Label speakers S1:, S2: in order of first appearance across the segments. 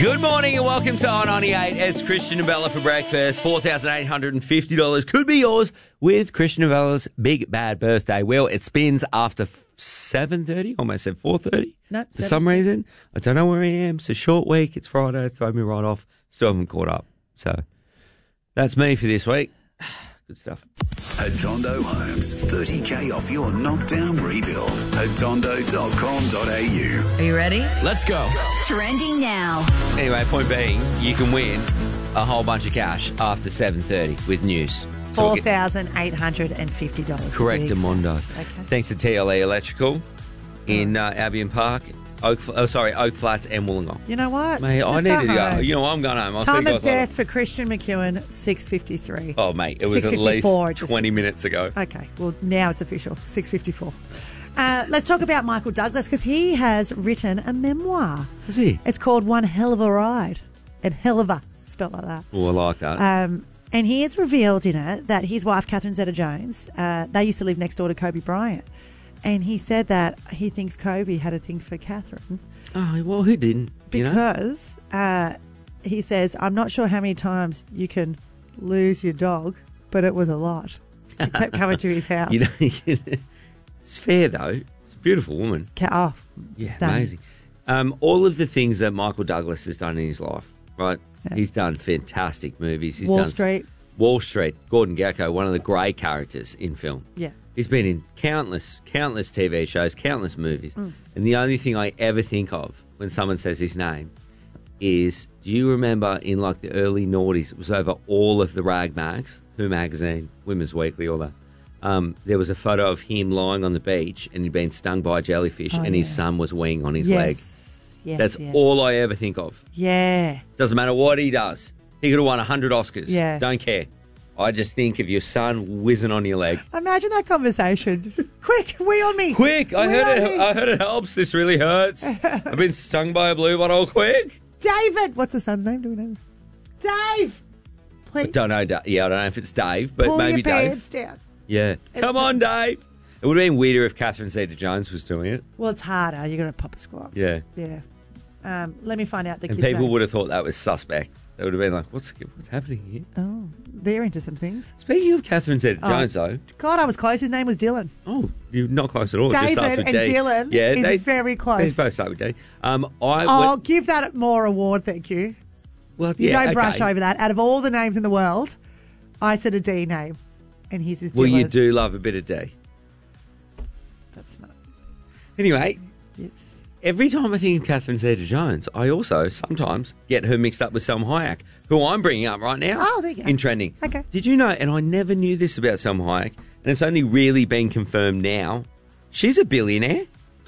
S1: Good morning and welcome to On98. It's Christian and Bella for breakfast. $4,850 could be yours with Christian and Bella's big bad birthday wheel. It spins after 7:30, almost said 4:30.
S2: No,
S1: for some reason. I don't know where I am. It's a short week. It's Friday. It's thrown me right off. Still haven't caught up. So that's me for this week. Good stuff.
S3: Atondo Homes, 30k off your knockdown rebuild. Atondo.com.au.
S4: Are you ready?
S1: Let's go.
S4: Trending now.
S1: Anyway, point being, you can win a whole bunch of cash after 7:30 with news.
S2: $4,850.
S1: Correct, Amondo.
S2: Okay.
S1: Thanks to TLE Electrical in Albion Park, Oak Flats and Wollongong.
S2: You know what?
S1: Mate, I
S2: Just
S1: needed to go.
S2: home.
S1: You know, I'm going home. I'll see
S2: Time
S1: you
S2: of
S1: guys later.
S2: death for Christian McEwen, 6:53.
S1: Oh, mate, it was at least
S2: 6:54,
S1: 20 minutes ago.
S2: Okay, well, now it's official, 6:54. Let's talk about Michael Douglas because he has written a memoir.
S1: Is he?
S2: It's called One Hell of a Ride. And hell of a, spelled like that.
S1: Oh, I like that.
S2: And he has revealed in it that his wife, Catherine Zeta-Jones, they used to live next door to Kobe Bryant. And he said that he thinks Kobe had a thing for Catherine.
S1: Oh, well, who didn't?
S2: Because he says, I'm not sure how many times you can lose your dog, but it was a lot. He kept coming to his house.
S1: It's fair, though. It's a beautiful woman.
S2: Yeah, stunning.
S1: Amazing. All of the things that Michael Douglas has done in his life, right?
S2: Yeah.
S1: He's done fantastic movies. He's
S2: Wall
S1: done
S2: Street.
S1: Wall Street, Gordon Gekko, one of the great characters in film.
S2: Yeah.
S1: He's been in countless TV shows, countless movies. And the only thing I ever think of when someone says his name is, do you remember in like the early noughties, it was over all of the rag mags, Who Magazine, Women's Weekly, all that. There was a photo of him lying on the beach and he'd been stung by a jellyfish and his son was weeing on his leg.
S2: Yes,
S1: That's
S2: yes.
S1: all I ever think of.
S2: Yeah.
S1: Doesn't matter what he does. He could have won 100 Oscars.
S2: Yeah.
S1: Don't care. I just think of your son whizzing on your leg.
S2: Imagine that conversation. Quick, wee on me.
S1: Quick! I
S2: Wee
S1: heard
S2: on
S1: it.
S2: me.
S1: I heard it helps. This really hurts. I've been stung by a blue bottle. Quick!
S2: David. What's the son's name? Do we know? Dave.
S1: I
S2: Please
S1: don't know. I don't know if it's Dave, but
S2: pull
S1: maybe
S2: your
S1: Dave.
S2: pants down.
S1: Yeah. Come on, Dave. It would have been weirder if Catherine Zeta-Jones was doing it.
S2: Well, it's harder. You're going to pop a squat.
S1: Yeah.
S2: Yeah. Let me find out the
S1: And
S2: kid's
S1: people
S2: name.
S1: would have thought that was suspect. They would have been like, "What's happening here?"
S2: Oh, they're into some things.
S1: Speaking of Catherine Zeta-Jones, though.
S2: God, I was close. His name was Dylan.
S1: Oh, you're not close at all. It just starts
S2: David
S1: with
S2: and
S1: D.
S2: Dylan
S1: Yeah,
S2: is
S1: they
S2: very close.
S1: They both start with D.
S2: I'll give that more award, thank you.
S1: Well,
S2: You
S1: yeah,
S2: don't brush
S1: okay.
S2: over that. Out of all the names in the world, I said a D name, and his is Dylan.
S1: Well, you do love a bit of D.
S2: That's not.
S1: Anyway,
S2: Yes.
S1: every time I think of Catherine Zeta-Jones, I also sometimes get her mixed up with Selma Hayek, who I'm bringing up right now
S2: Oh, there you go.
S1: in trending.
S2: Okay.
S1: Did you know, and I never knew this about Selma Hayek, and it's only really been confirmed now, she's a billionaire.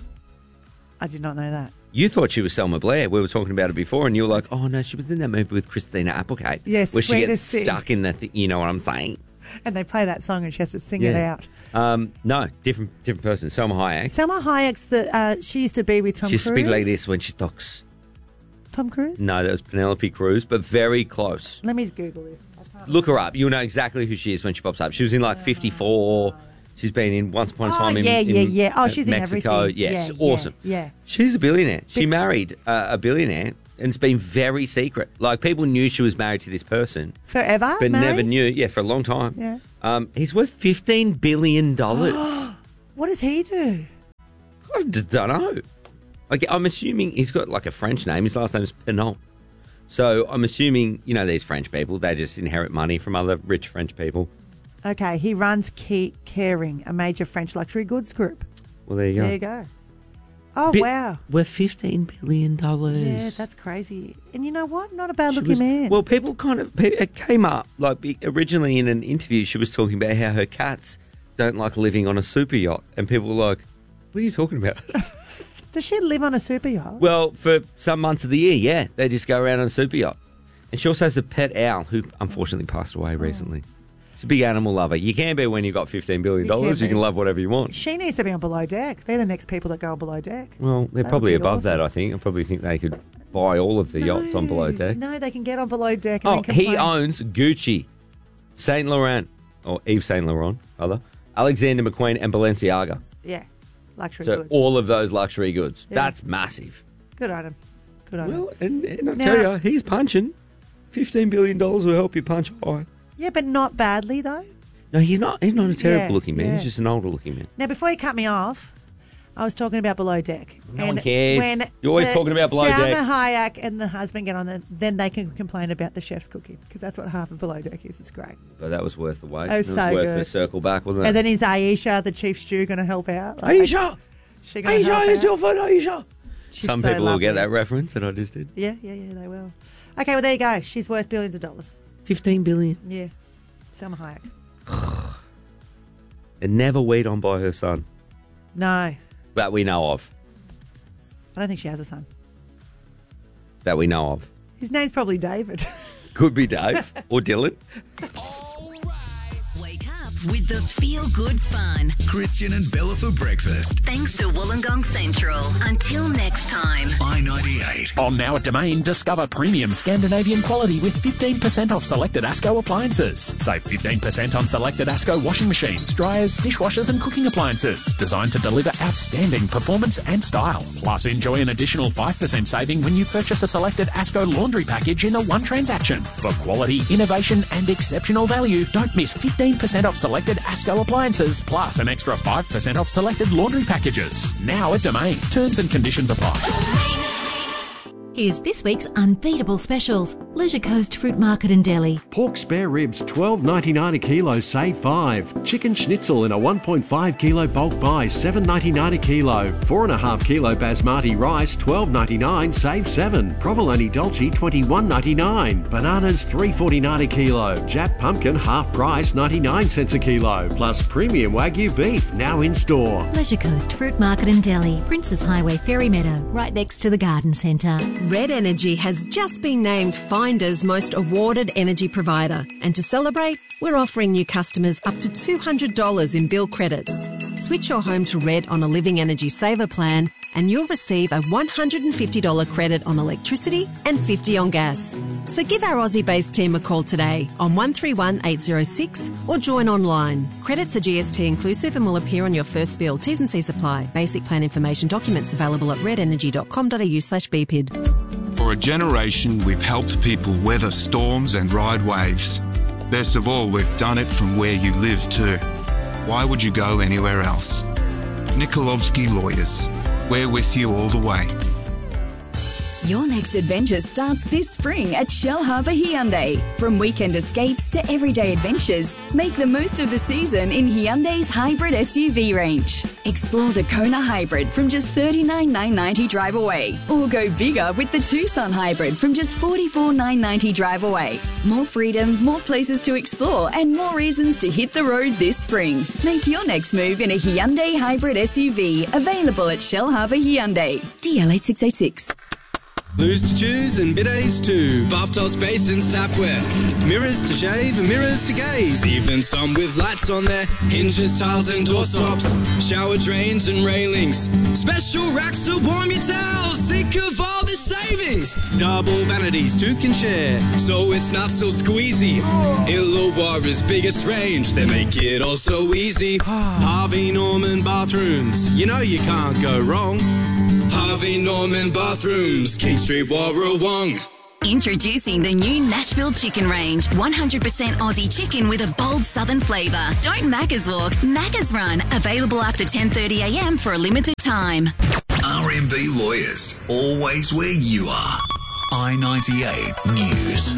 S2: I did not know that.
S1: You thought she was Selma Blair. We were talking about it before, and you were like, oh, no, she was in that movie with Christina Applegate.
S2: Yes,
S1: where she
S2: Sweet
S1: gets
S2: as Sin.
S1: stuck in the you know what I'm saying?
S2: And they play that song, and she has to sing it out.
S1: No, different person. Selma Hayek.
S2: Selma Hayek's the. She used to be with Tom
S1: She
S2: Cruise.
S1: speaks like this when she talks.
S2: Tom Cruise.
S1: No, that was Penelope Cruz, but very close.
S2: Let me Google it. I can't-
S1: Look her up. You'll know exactly who she is when she pops up. She was in like 54. She's been in Once Upon a Time in
S2: yeah. Oh, she's
S1: Mexico.
S2: in everything.
S1: Yeah, she's awesome.
S2: Yeah.
S1: She's a billionaire. She married a billionaire, and it's been very secret. Like, people knew she was married to this person,
S2: Forever.
S1: but
S2: married?
S1: never knew. Yeah, for a long time.
S2: Yeah.
S1: He's worth $15 billion.
S2: What does he do?
S1: I don't know. I'm assuming he's got like a French name. His last name is Pinot. So I'm assuming, you know, these French people, they just inherit money from other rich French people.
S2: Okay, he runs Kering, a major French luxury goods group.
S1: Well, there you go.
S2: There you go. Oh,
S1: Bit-
S2: wow.
S1: Worth $15 billion.
S2: Yeah, that's crazy. And you know what? Not a bad looking man.
S1: Well, it came up, like originally in an interview, she was talking about how her cats don't like living on a super yacht. And people were like, what are you talking about?
S2: Does she live on a super yacht?
S1: Well, for some months of the year, yeah. They just go around on a super yacht. And she also has a pet owl who unfortunately passed away recently. She's a big animal lover. You can be when you've got $15 billion. You can love whatever you want.
S2: She needs to be on Below Deck. They're the next people that go on Below Deck.
S1: Well, they're
S2: That
S1: probably
S2: would be
S1: above
S2: awesome.
S1: that, I think. I probably think they could buy all of the yachts on Below Deck.
S2: No, they can get on Below Deck and
S1: Oh,
S2: then
S1: he
S2: complain.
S1: owns Gucci, Saint Laurent, or Yves Saint Laurent, rather, Alexander McQueen, and Balenciaga.
S2: Yeah, luxury
S1: So
S2: goods.
S1: all of those luxury goods.
S2: Yeah.
S1: That's massive.
S2: Good on him. Good on him.
S1: Well, and I
S2: Now-
S1: tell you, he's punching. $15 billion will help you punch high.
S2: Yeah, but not badly, though.
S1: No, he's not a terrible looking man.
S2: yeah.
S1: He's just an older looking man.
S2: Now, before you cut me off, I was talking about Below Deck.
S1: No one cares. You're always talking about Below Deck.
S2: Salma Hayek and the husband get on then they can complain about the chef's cooking because that's what half of Below Deck is. It's great.
S1: But that was worth the wait.
S2: It was so
S1: worth
S2: good.
S1: the circle back, wasn't it?
S2: And then is Aisha, the chief stew, going to help out? Like,
S1: Aisha!
S2: She gonna help
S1: Aisha, it's
S2: out?
S1: your phone, Aisha!
S2: She's
S1: Some
S2: so
S1: people will get
S2: lovely.
S1: that reference that I just did.
S2: Yeah, they will. Okay, well, there you go. She's worth billions of dollars.
S1: $15 billion.
S2: Yeah. Salma Hayek.
S1: And never weed on by her son.
S2: No,
S1: That we know of.
S2: I don't think she has a son.
S1: That we know of.
S2: His name's probably David.
S1: Could be Dave or Dylan.
S4: Wake up with the feel-good fun.
S3: Christian and Bella for breakfast.
S4: Thanks to Wollongong Central. Until next time.
S3: I-98.
S5: On now at Domain, discover premium Scandinavian quality with 15% off selected ASCO appliances. Save 15% on selected ASCO washing machines, dryers, dishwashers and cooking appliances. Designed to deliver outstanding performance and style. Plus, enjoy an additional 5% saving when you purchase a selected ASCO laundry package in a one transaction. For quality, innovation and exceptional value, don't miss 15% off selected ASCO appliances, plus an extra 5% off selected laundry packages. Now at Domain. Terms and conditions apply.
S6: Here's this week's unbeatable specials. Leisure Coast Fruit Market in Delhi.
S7: Pork spare ribs, $12.99 a kilo, save $5. Chicken schnitzel in a 1.5 kilo bulk buy, $7.99 a kilo. 4.5 kilo basmati rice, $12.99, save $7. Provolone dolce, $21.99. Bananas, $3.49 a kilo. Jap pumpkin, half price, 99 cents a kilo. Plus premium Wagyu beef, now in store.
S6: Leisure Coast Fruit Market in Delhi. Princes Highway Ferry Meadow, right next to the Garden Centre.
S8: Red Energy has just been named Finder's most awarded energy provider. And to celebrate, we're offering new customers up to $200 in bill credits. Switch your home to Red on a Living Energy Saver plan and you'll receive a $150 credit on electricity and $50 on gas. So give our Aussie-based team a call today on 131 806 or join online. Credits are GST inclusive and will appear on your first bill. T's and C's apply. Basic plan information documents available at redenergy.com.au/BPID.
S9: For a generation, we've helped people weather storms and ride waves. Best of all, we've done it from where you live too. Why would you go anywhere else? Nikolovsky Lawyers. We're with you all the way.
S10: Your next adventure starts this spring at Shell Harbour Hyundai. From weekend escapes to everyday adventures, make the most of the season in Hyundai's hybrid SUV range. Explore the Kona Hybrid from just $39,990 drive away. Or go bigger with the Tucson Hybrid from just $44,990 drive away. More freedom, more places to explore, and more reasons to hit the road this spring. Make your next move in a Hyundai hybrid SUV, available at Shell Harbour Hyundai. DL8686.
S11: Blues to choose and bidets too. Bathtubs, basins, tapware. Mirrors to shave and mirrors to gaze. Even some with lights on their hinges, tiles and doorstops. Shower drains and railings. Special racks to warm your towels. Think of all the savings. Double vanities two can share, so it's not so squeezy. Illawarra's biggest range, they make it all so easy. Harvey Norman bathrooms, you know you can't go wrong. Harvey Norman Bathrooms, King Street, Warrawong.
S4: Introducing the new Nashville Chicken Range. 100% Aussie chicken with a bold southern flavour. Don't Macca's walk, Macca's run. Available after 10:30am for a limited time.
S3: RMB Lawyers, always where you are. I-98 News.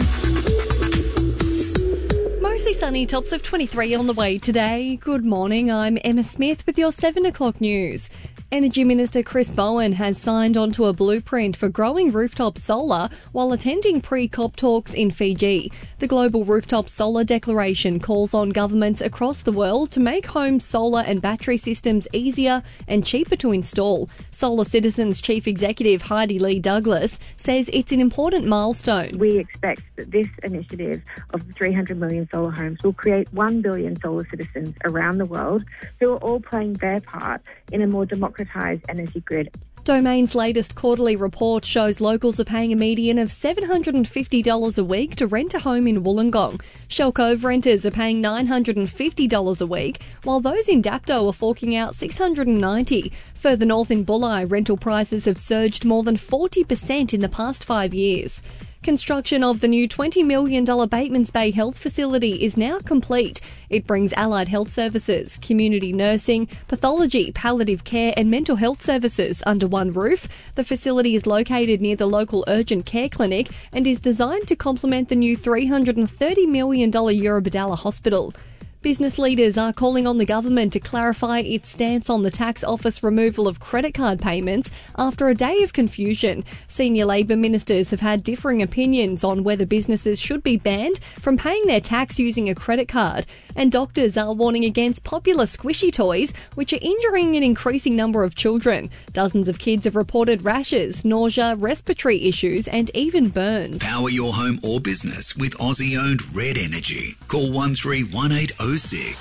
S12: Mostly sunny, tops of 23 on the way today. Good morning, I'm Emma Smith with your 7 o'clock news. Energy Minister Chris Bowen has signed onto a blueprint for growing rooftop solar while attending pre-COP talks in Fiji. The Global Rooftop Solar Declaration calls on governments across the world to make home solar and battery systems easier and cheaper to install. Solar Citizens Chief Executive Heidi Lee Douglas says it's an important milestone.
S13: We expect that this initiative of 300 million solar homes will create 1 billion solar citizens around the world who are all playing their part in a more democratised energy grid.
S12: Domain's latest quarterly report shows locals are paying a median of $750 a week to rent a home in Wollongong. Shell Cove renters are paying $950 a week, while those in Dapto are forking out $690. Further north in Bulli, rental prices have surged more than 40% in the past 5 years. Construction of the new $20 million Batemans Bay Health Facility is now complete. It brings allied health services, community nursing, pathology, palliative care and mental health services under one roof. The facility is located near the local urgent care clinic and is designed to complement the new $330 million Eurobodalla Hospital. Business leaders are calling on the government to clarify its stance on the tax office removal of credit card payments after a day of confusion. Senior Labor ministers have had differing opinions on whether businesses should be banned from paying their tax using a credit card. And doctors are warning against popular squishy toys, which are injuring an increasing number of children. Dozens of kids have reported rashes, nausea, respiratory issues and even burns.
S3: Power your home or business with Aussie-owned Red Energy. Call 131806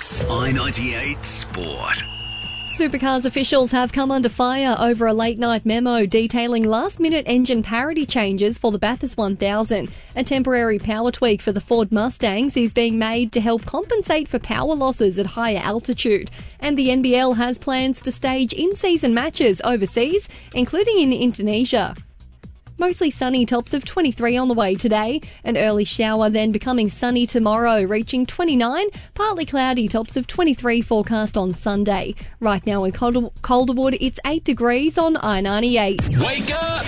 S3: I98 Sport.
S12: Supercars officials have come under fire over a late-night memo detailing last-minute engine parity changes for the Bathurst 1000. A temporary power tweak for the Ford Mustangs is being made to help compensate for power losses at higher altitude. And the NBL has plans to stage in-season matches overseas, including in Indonesia. Mostly sunny, tops of 23 on the way today. An early shower, then becoming sunny tomorrow, reaching 29. Partly cloudy, tops of 23 forecast on Sunday. Right now in Calderwood, it's 8 degrees on I-98.
S3: Wake up!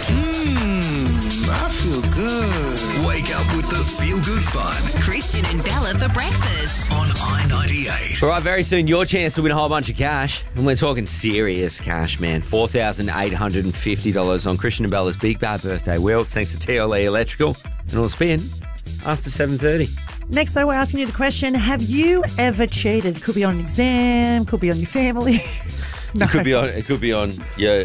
S3: I feel good. Wake up with the Feel Good Fun.
S4: Christian and Bella for breakfast.
S3: On I98.
S1: All right, very soon your chance to win a whole bunch of cash. And we're talking serious cash, man. $4,850 on Christian and Bella's Big Bad Birthday Wheel. It's thanks to TLE Electrical. And it'll spin after 7:30.
S2: Next, though, we're asking you the question, have you ever cheated? Could be on an exam, could be on your family. No.
S1: It could be on your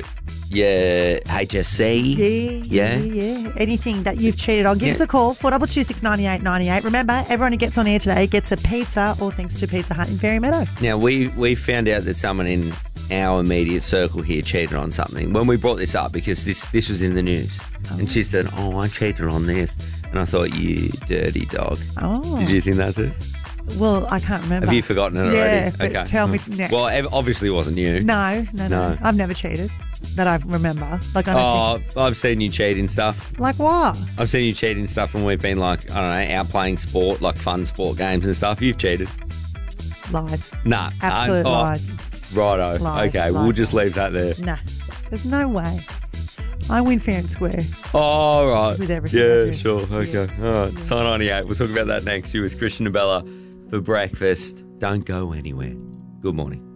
S1: HSC.
S2: Yeah. Anything that you've cheated on. Give us a call, 422-698-98. Remember, everyone who gets on air today gets a pizza, all thanks to Pizza Hut in Fairy Meadow.
S1: Now, we found out that someone in our immediate circle here cheated on something. When we brought this up, because this was in the news, and she said, I cheated on this. And I thought, you dirty dog.
S2: Oh.
S1: Did you think that's it?
S2: Well, I can't remember.
S1: Have you forgotten it already?
S2: Yeah, but
S1: okay.
S2: Tell me next.
S1: Well, obviously it wasn't you.
S2: No. I've never cheated that I remember. Like, I don't think...
S1: I've seen you cheating stuff.
S2: Like what?
S1: I've seen you cheating stuff when we've been like, I don't know, out playing sport, like fun sport games and stuff. You've cheated.
S2: Lies.
S1: Nah.
S2: Absolute lies.
S1: Righto.
S2: Lies,
S1: okay,
S2: lies.
S1: we'll just leave that there.
S2: Nah. There's no way. I win fair and square.
S1: All right.
S2: With everything I do.
S1: Sure. Okay.
S2: Yeah.
S1: All right. It's on 98. We'll talk about that next. You with Christian and Bella for breakfast. Don't go anywhere. Good morning.